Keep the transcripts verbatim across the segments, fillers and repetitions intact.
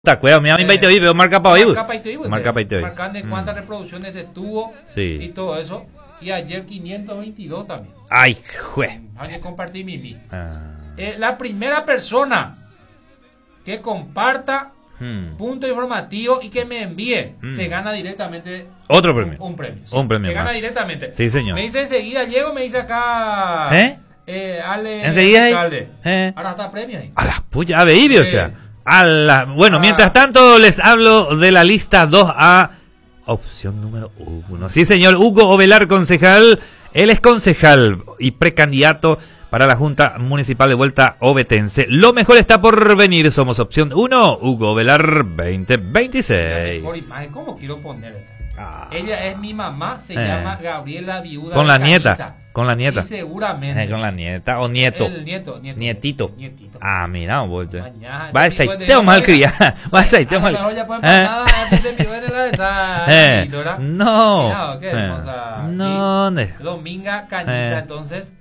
Está cuidado, mira, mi veinte Eh, veo marca para Marca pa' Itoí, Marca para Itoí. Marcan de Mm. cuántas reproducciones estuvo Sí. y todo eso. Y ayer quinientos veintidós también. Ay, jue. Ayer compartí Mimi. Ah. Eh, la primera persona que comparta Hmm. punto informativo y que me envíe Mm. se gana directamente Otro premio. un, un premio. sí. Un premio Se gana más. directamente. Sí, señor. Me dice enseguida, llego, me dice acá. ¿Eh? Eh, Ale. Enseguida ahí. Alcalde. ¿Eh? Ahora está premio ahí. A la puya, a ver, o Sí. sea. A la... Bueno, Ah. mientras tanto les hablo de la lista dos A, opción número uno. Sí, señor, Hugo Ovelar, concejal. Él es concejal y precandidato para la Junta Municipal de Vuelta Ovetense. Lo mejor está por venir. Somos opción uno, Hugo Ovelar veinte veintiséis. Mejor imagen, ¿cómo quiero poner esta? Ah. Ella es mi mamá, se Eh. llama Gabriela Viuda. Con de la Camisa. nieta. Con la nieta. Y seguramente. Eh, con la nieta o nieto. El nieto, nieto. Nietito. Nietito. Ah, mira, vos. Mañana, Va a este tipo ser de- mal criado. Va a ser A lo mal. mejor ya pueden Eh. pasar nada antes de mi buena la de esa Eh, píldora. no. Mira, qué Eh, hermosa. no, sí. ne- Dominga Cañiza, Eh. entonces.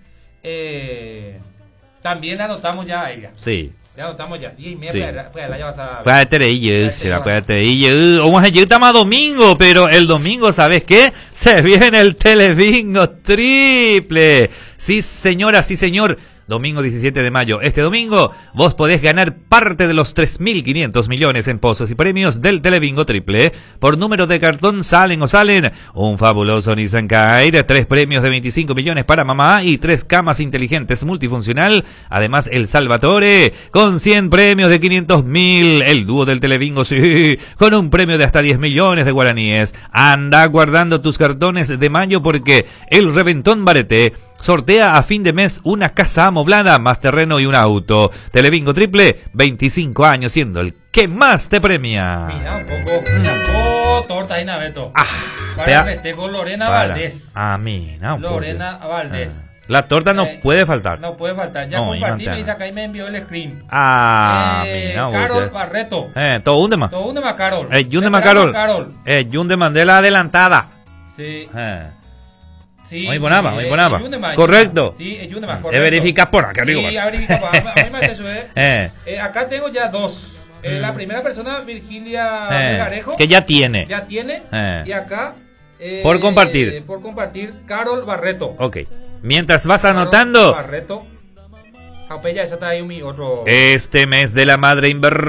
Eh, también la anotamos ya a ella. Sí. Ya anotamos ya. diez y media, Sí. pues, pues, la ya vas a. Puede ir, será, puede ir. Vamos a llegar más domingo, pero el domingo, ¿sabes qué? Se viene el Telebingo triple. Sí, señora, sí, señor. Domingo diecisiete de mayo. Este domingo vos podés ganar parte de los tres mil quinientos millones en pozos y premios del Telebingo triple. Por número de cartón salen o salen un fabuloso Nissan Kite, tres premios de veinticinco millones para mamá y tres camas inteligentes multifuncional. Además el Salvatore con cien premios de quinientos mil. El dúo del Telebingo, sí, con un premio de hasta diez millones de guaraníes. Anda guardando tus cartones de mayo porque el Reventón Barete sortea a fin de mes una casa amoblada, más terreno y un auto. Telebingo triple, veinticinco años siendo el que más te premia. Mira un poco. Mira, oh, torta ahí, Naveto. Ah, Para pea- el festejo Lorena para. Valdés. Ah, mira, un poco. Lorena Valdés. Ah. La torta no Eh, puede faltar. No puede faltar. Ya No, compartí, imagínate. me dice acá y me envió el screen. Ah, eh, mira, Carol vos, Barreto. eh, todo un demás. Todo un de Carol. Eh, Yun de Le Macarol. traemos Carol. Eh, Yun de Mandela adelantada. Sí. Eh. Sí. Muy bonaba, sí, muy eh, bonaba. es Yundema, Correcto. Sí, es Yundema, Eh, correcto. verificas por acá arriba. Sí, verifica. A mí me hace eso, eh. Eh. Eh, acá tengo ya dos. Eh, Mm. La primera persona, Virgilia Eh, Melgarejo. que ya tiene. Ya tiene. Eh. Y acá. eh, Por compartir. eh, por compartir, Carol Barreto. Ok. Mientras vas Carol anotando, Barreto. Japella, esa está ahí mi otro. este mes de la madre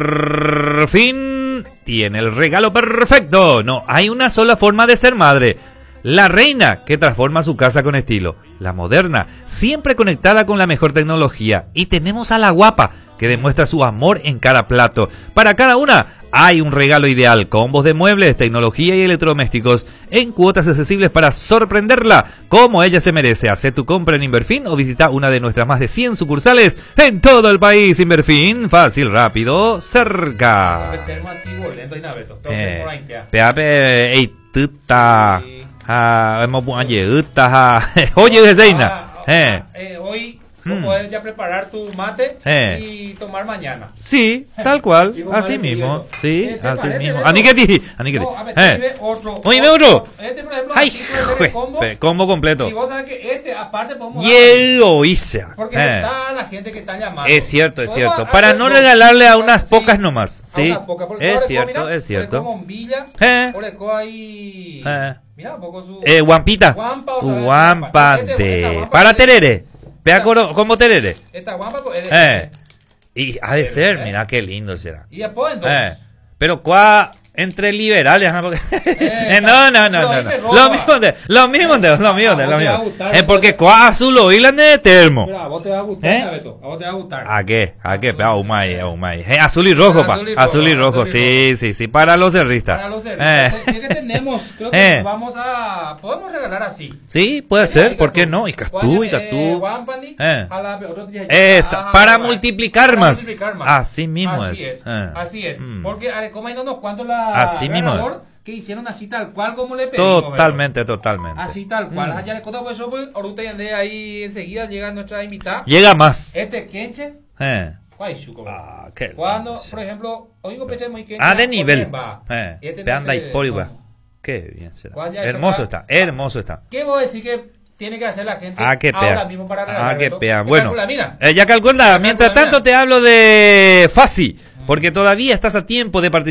Inverfin tiene el regalo perfecto. No hay una sola forma de ser madre. La reina, que transforma su casa con estilo. La moderna, siempre conectada con la mejor tecnología. Y tenemos a la guapa, que demuestra su amor en cada plato. Para cada una hay un regalo ideal. Combos de muebles, tecnología y electrodomésticos en cuotas accesibles para sorprenderla como ella se merece. Haz tu compra en Inverfin o visita una de nuestras más de cien sucursales en todo el país. Inverfin, fácil, rápido, cerca. Tenemos antiguo, lento y naveto. Entonces, por ahí queda. Peape, ei, tuta. Sí. Ah, hemos puesto uta. Oye, de Zeina. Ah, Eh. eh, hoy vos Mm. podés ya preparar tu mate Eh. y tomar mañana. Sí, tal cual, Y vos así vas mismo, pidiendo. sí, Eh, ¿te así parece, mismo. Beto? Aniqueti, aniqueti. No, a ver, Eh. te otro. Oye, otro. Este, por ejemplo, Ay, aquí puede ser jue, el combo. pe- combo completo. Y vos sabés que este, aparte, podemos. Llego, Isa. Porque Eh. está la gente que está llamando. Es cierto, es Podemos cierto. Para hacer no dos. regalarle a unas Sí, pocas nomás, a sí. unas pocas, porque Es Oreco, cierto, mira, es cierto. Oreco Bombilla, Eh. Oreco ahí. Eh. Mira un poco su. Eh, guampita. Guampa, o sea, Este, Guampante. esta guampa Para es- terere. Vea Esta- coro- como terere. Esta guampa, pues, es- Eh. Y ha de Eh, ser, eh. mira qué lindo será. Y después entonces. Eh, pero cuá entre liberales, ajá, porque- Eh, no, no, no, pero no, ahí no. me roba. Lo mismo de, lo mismo de, lo mismo de, a lo vos te va a mismo. gustar, Es porque entonces. cuá azul o isla de termo. Mira, a vos te va a gustar, ¿Eh? Beto. A vos te va a gustar. ¿A qué? ¿A qué? Pero humay, a humay. Eh, azul y rojo, pa. Azul y rojo, Azul y rojo, azul y sí, sí, sí, para los cerristas. Para los Eh. cerritos. Es que tenemos, creo que Eh. vamos a. Podemos regalar así. Sí, puede Mira, ser, y ¿por qué Catú. no? Y Castú, y Guaya, eh, Catú. Guampani, Eh. a la- otro día- Esa, Ajá, para ajá. multiplicar Para más. multiplicar más. Así mismo Así es. es. Eh. Así es. Mm. Porque Arecoma y no nos cuento la Así mismo es. ganador que hicieron así tal cual como le pedimos. Totalmente, totalmente. Beto. Así tal cual. Mm. Allá le contamos eso, pues ahorita ya andé ahí enseguida llega nuestra invitada. Llega más. Este Kenche. Eh. ¿Cuál es chuco? Ah, qué Cuando, lindo. por ejemplo, hoy pensé muy Kenche. Ah, de nivel. va. Eh. Este Te anda entonces, y por igual. bueno, Qué bien será. ¿Cuál ya es Hermoso acá? está, hermoso está. ¿Qué voy a decir que tiene que hacer la gente Ah, qué ahora pea. mismo para regalar? Ah, qué Beto? pea. ¿Qué Bueno, calcula? Mira. eh, ya calcula. Ya Mientras calcula, tanto mira. te hablo de Fasi. porque todavía estás a tiempo de participar